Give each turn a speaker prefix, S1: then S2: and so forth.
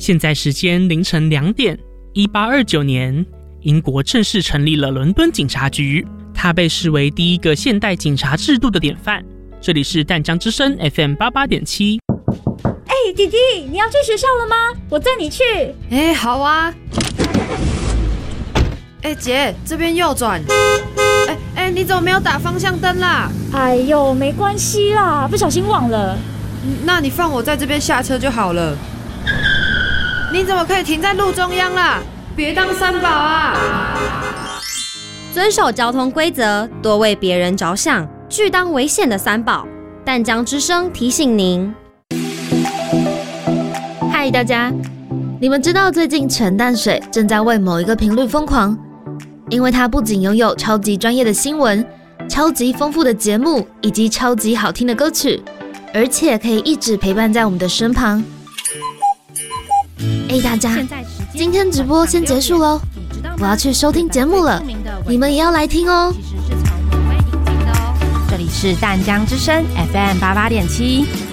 S1: 现在时间凌晨2点。1829年，英国正式成立了伦敦警察局，它被视为第一个现代警察制度的典范。这里是淡江之声 FM 88.7。
S2: 弟弟，你要去学校了吗？我载你去。
S3: 好啊。姐，这边右转。你怎么没有打方向灯啦？
S2: 哎呦，没关系啦，不小心忘了。
S3: 那你放我在这边下车就好了。你怎么可以停在路中央啦？别当三宝啊！
S4: 遵守交通规则，多为别人着想，拒当危险的三宝。淡江之声提醒您。
S5: 嗨，大家，你们知道最近陈淡水正在为某一个频率疯狂？因为它不仅拥有超级专业的新闻、超级丰富的节目以及超级好听的歌曲，而且可以一直陪伴在我们的身旁。大家，今天直播先结束咯，我要去收听节目了，你们也要来听哦。
S6: 这里是淡江之声 FM 88.7。